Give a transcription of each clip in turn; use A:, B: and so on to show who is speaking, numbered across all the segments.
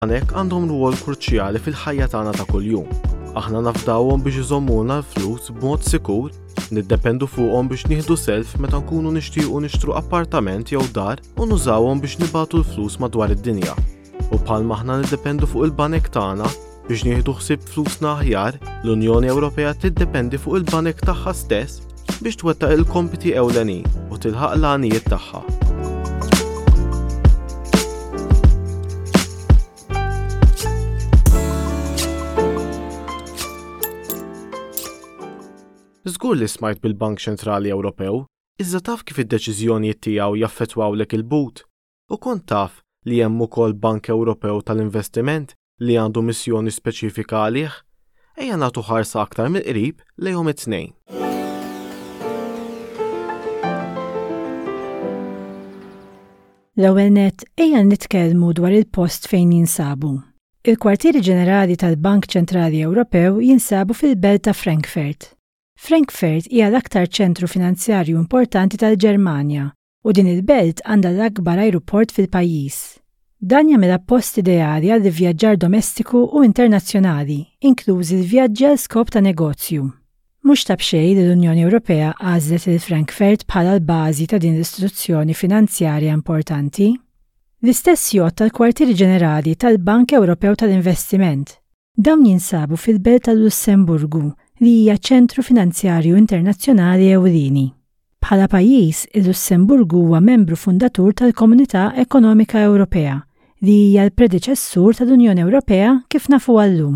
A: Banek għandhom rwol kruċjali fil-ħajja tagħna ta' kuljum. Aħna nafdawhom biex iżommuna l-flus b'mod sikur, niddependu fuqhom biex nieħdu self meta nkunu nixtiequ nixtru appartament jew dar u nużawhom biex nibagħtu l-flus madwar id-dinja. U bħalma aħna niddependu fuq il-banek tagħna biex nieħdu ħsieb flusna aħjar, l-Unjoni Ewropea tiddependi fuq il-banek tagħha stess biex twettaq il-kompiti ewlenin u tilħaq l-għanijiet tagħha. Żgur li smajt bil-Bank Ċentrali Ewropew, iżda taf kif id-deċiżjonijiet tiegħu jaffettwawlek il-but? U kont taf li hemm ukoll Bank Ewropew tal-Investiment li għandu missjoni speċifika għalih? Ejja nagħtu ħarsa aktar mill-qrib lejhom it-tnejn.
B: L-ewwel nett ejja nitkellmu dwar il-post fejn jinsabu. Il-Kwartieri Ġenerali tal-Bank Ċentrali Ewropew jinsabu fil-belt ta' Frankfurt. Frankfurt hija l-aktar ċentru finanzjarju importanti tal-Ġermanja u din il-belt għandha l-akbar ajruport fil-pajjiż. Dan jagħmilha post ideali għal vjaġġar domestiku u internazzjonali, inklużi l-vjaġġi għal skop ta' negozju. Mhux ta' bxejn li l-Unjoni Ewropea għażlet il-Frankfurt bħala l-bażi ta' din l-istituzzjoni finanzjarja importanti. L-istess jgħod tal-Kwartieri Ġenerali tal-Bank Ewropew tal-Investiment. Dawn jinsabu fil-belt tal-Lussemburgu li hija ċentru finanzjarju internazzjonali ewlieni. Bħala pajjiż, il-Lussemburgu huwa membru fundatur tal-Komunità Ekonomika Ewropea li hija l-predeċessur tal-Unjoni Ewropea kif nafu llum.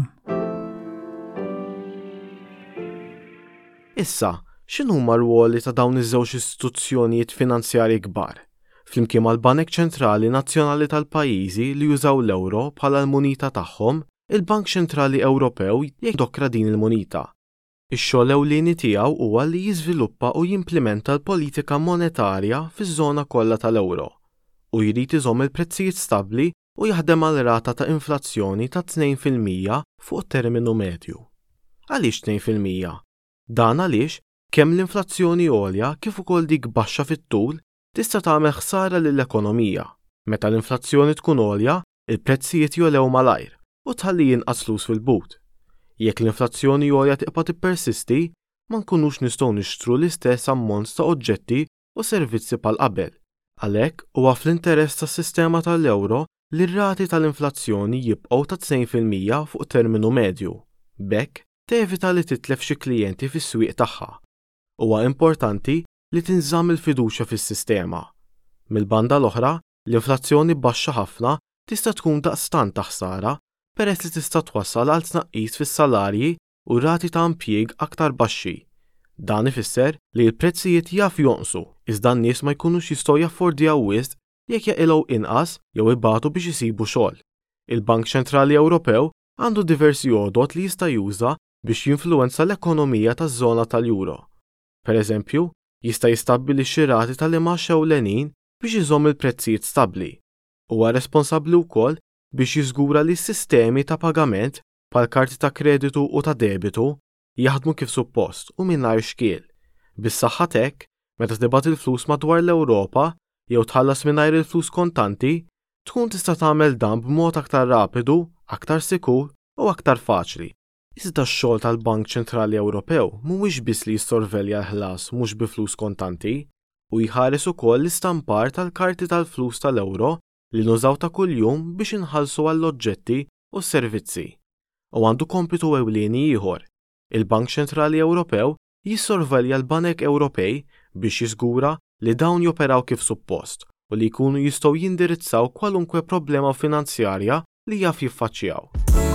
A: Issa, x'inhuma r-ruoli ta' dawn iż-żewġ istituzzjonijiet finanzjarji kbar? Flimkien mal-Banek Ċentrali Nazzjonali tal-pajjiżi li jużaw l-ewro bħala l-munita tagħhom, il-Bank Ċentrali Ewropew jiddokra din il-munita. Ix-xogħol ewlieni tiegħu huwa li jiżviluppa u jimplementa l-politika monetarja fiż-żona kollha tal-ewro u jrid iżomm il-prezzijiet stabbli u jaħdem għal rata ta' inflazzjoni ta' 2% fuq terminu medju. Għaliex 2%? Dan għaliex kemm l-inflazzjoni għolja kif ukoll dik baxxa fit-tul tista' tagħmel ħsara lill-ekonomija. Meta l-inflazzjoni tkun għolja, il-prezzijiet jolew malajr u tħalli jinqas flus fil-but. Jekk l-inflazzjoni għolja tibqa' tippersisti, ma nkunux nistgħu nixtru l-istess ammont ta' oġġetti u servizzi bħal qabel. Għalhekk huwa fl-interess tas-sistema tal-ewro li r-rati tal-inflazzjoni jibqgħu ta' 2% fuq terminu medju. B'hekk tevita li titlef xi klijenti fis-swieq tagħha. Huwa importanti li tinżamm il-fiduċja fis-sistema. Mill-banda l-oħra, l-inflazzjoni baxxa ħafna tista' tkun daqstant ta' ħsara peress li tista' twassal għal tnaqqis fis-salarji u rati ta' impjieg aktar baxxi. Dan ifisser li l-prezzijiet jaf jonqsu iżda n-nies ma jkunux jistgħu jaffordjaw wisq jekk jaqilgħu inqas jew ibagħtu biex isibu xogħol. Il-Bank Ċentrali Ewropew għandu diversi għodod li jista' juża biex jinfluwenza l-ekonomija taż-żona tal-Euro. Pereżempju, jista' jistabbilixxi rati tal-imax ewlenin biex iżomm il-prezzijiet stabbli. Huwa responsabbli wkoll biex jiżgura li s-sistemi ta' pagament bħal karti ta' kreditu u ta' debitu jaħdmu kif suppost u mingħajr xkiel. Bis-saħħa hekk, meta tibgħat il-flus madwar l-Ewropa jew tħallas mingħajr il-flus kontanti, tkun tista' tagħmel dan b'mod aktar rapidu, aktar sikur u aktar faċli. Iżda x-xogħol tal-Bank Ċentrali Ewropew mhuwiex biss li jissorvelja l-ħlas mhux bi flus kontanti u jħares ukoll l-istampar tal-karti tal-flus tal-ewro li nużaw ta' kuljum biex inħallsu għall-oġġetti u s-servizzi. U għandu kompitu ewlieni ieħor. Il-Bank Ċentrali Ewropew jissorvelja l-Banek Ewropej biex jiżgura li dawn joperaw kif suppost u li jkunu jistgħu jindirizzaw kwalunkwe problema finanzjarja li jaf jiffaċċjaw.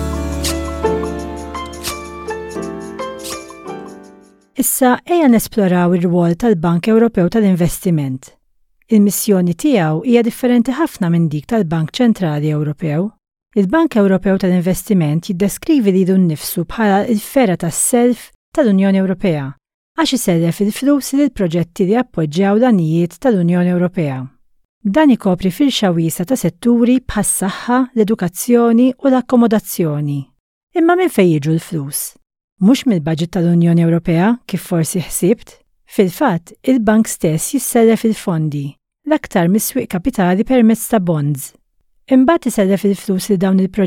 B: Issa ejja nesploraw ir-rwol tal-Bank Ewropew tal-Investiment. Il-missjoni tiegħu hija differenti ħafna minn dik tal-Bank Ċentrali Ewropew. Il-Bank Ewropew tal-Investiment jiddeskrivi lilu nnifsu bħala l-fera tas-self tal-Unjoni Ewropea għax isellef il-flus lil proġetti li appoġġjaw l-għanijiet tal-Unjoni Ewropea. Dan ikopri firxa wiesa ta' setturi bħas-saħħa, l-edukazzjoni u l-akkomodazzjoni. Imma minn fejn jiġu l-flus? Mhux mill-baġit tal-Unjoni Ewropea kif forsi ħsibt? Fil-fatt, il-bank stess jissellef il-fondi, l-aktar mis-swieq kapitali permezz ta' bonds. Imbagħad isellef il-flus li dawn il-proġetti